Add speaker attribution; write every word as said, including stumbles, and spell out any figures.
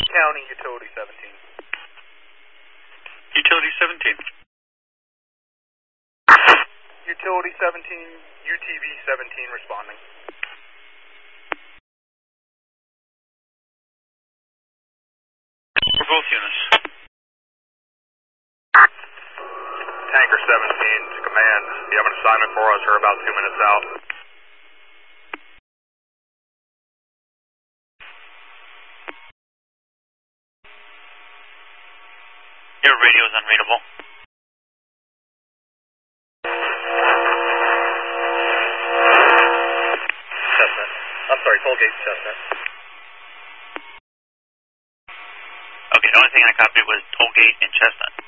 Speaker 1: County, Utility seventeen.
Speaker 2: Utility seventeen.
Speaker 1: Utility seventeen, U T V seventeen responding.
Speaker 2: For both units.
Speaker 1: Tanker seventeen to command. You have an assignment for us. We're about two minutes out.
Speaker 2: Your radio is unreadable.
Speaker 1: Chestnut. I'm sorry, Tollgate Chestnut.
Speaker 2: Okay, the only thing I copied was Tollgate and Chestnut.